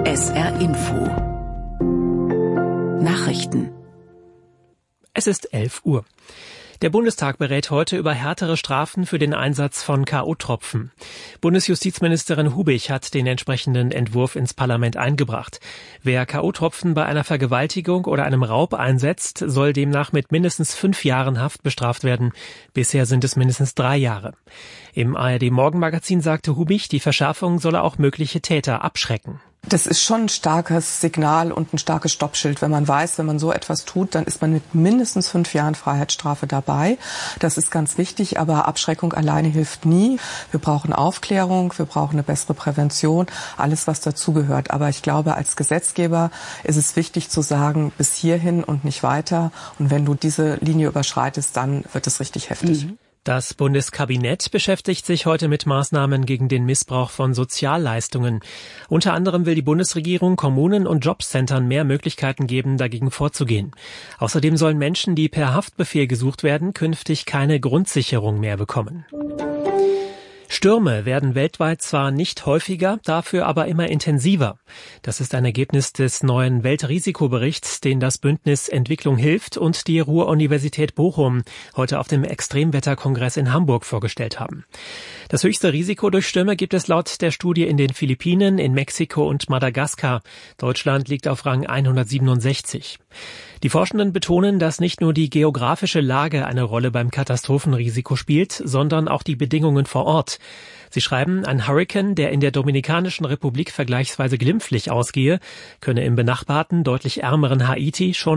SR Info Nachrichten. Es ist 11 Uhr. Der Bundestag berät heute über härtere Strafen für den Einsatz von K.O.-Tropfen. Bundesjustizministerin Hubig hat den entsprechenden Entwurf ins Parlament eingebracht. Wer K.O.-Tropfen bei einer Vergewaltigung oder einem Raub einsetzt, soll demnach mit mindestens 5 Jahren Haft bestraft werden. Bisher sind es mindestens 3 Jahre. Im ARD-Morgenmagazin sagte Hubig, die Verschärfung solle auch mögliche Täter abschrecken. Das ist schon ein starkes Signal und ein starkes Stoppschild, wenn man weiß, wenn man so etwas tut, dann ist man mit mindestens 5 Jahren Freiheitsstrafe dabei. Das ist ganz wichtig, aber Abschreckung alleine hilft nie. Wir brauchen Aufklärung, wir brauchen eine bessere Prävention, alles was dazugehört. Aber ich glaube, als Gesetzgeber ist es wichtig zu sagen, bis hierhin und nicht weiter. Und wenn du diese Linie überschreitest, dann wird es richtig heftig. Das Bundeskabinett beschäftigt sich heute mit Maßnahmen gegen den Missbrauch von Sozialleistungen. Unter anderem will die Bundesregierung Kommunen und Jobcentern mehr Möglichkeiten geben, dagegen vorzugehen. Außerdem sollen Menschen, die per Haftbefehl gesucht werden, künftig keine Grundsicherung mehr bekommen. Stürme werden weltweit zwar nicht häufiger, dafür aber immer intensiver. Das ist ein Ergebnis des neuen Weltrisikoberichts, den das Bündnis Entwicklung hilft und die Ruhr-Universität Bochum heute auf dem Extremwetterkongress in Hamburg vorgestellt haben. Das höchste Risiko durch Stürme gibt es laut der Studie in den Philippinen, in Mexiko und Madagaskar. Deutschland liegt auf Rang 167. Die Forschenden betonen, dass nicht nur die geografische Lage eine Rolle beim Katastrophenrisiko spielt, sondern auch die Bedingungen vor Ort. Sie schreiben, ein Hurrikan, der in der Dominikanischen Republik vergleichsweise glimpflich ausgehe, könne im benachbarten, deutlich ärmeren Haiti schon